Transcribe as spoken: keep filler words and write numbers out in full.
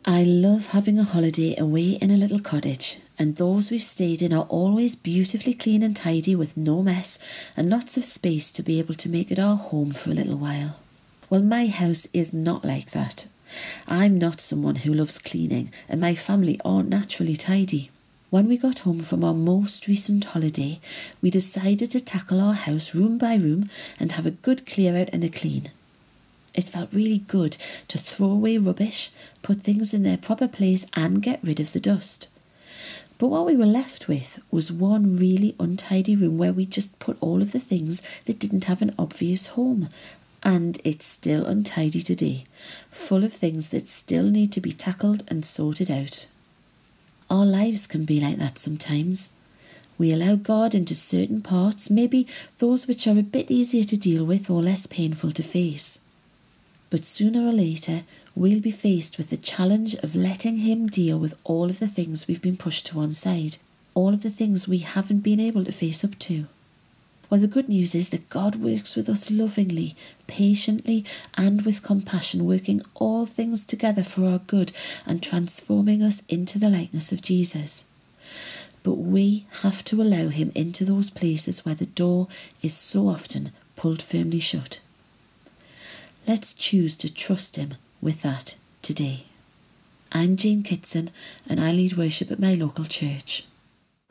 I love having a holiday away in a little cottage, and those we've stayed in are always beautifully clean and tidy with no mess and lots of space to be able to make it our home for a little while. Well, my house is not like that. I'm not someone who loves cleaning, and my family aren't naturally tidy. When we got home from our most recent holiday, we decided to tackle our house room by room and have a good clear out and a clean. It felt really good to throw away rubbish, put things in their proper place and get rid of the dust. But what we were left with was one really untidy room where we just put all of the things that didn't have an obvious home. And it's still untidy today, full of things that still need to be tackled and sorted out. Our lives can be like that sometimes. We allow God into certain parts, maybe those which are a bit easier to deal with or less painful to face. But sooner or later, we'll be faced with the challenge of letting him deal with all of the things we've been pushed to one side, all of the things we haven't been able to face up to. Well, the good news is that God works with us lovingly, patiently, and with compassion, working all things together for our good and transforming us into the likeness of Jesus. But we have to allow him into those places where the door is so often pulled firmly shut. Let's choose to trust him with that today. I'm Jane Kitson, and I lead worship at my local church.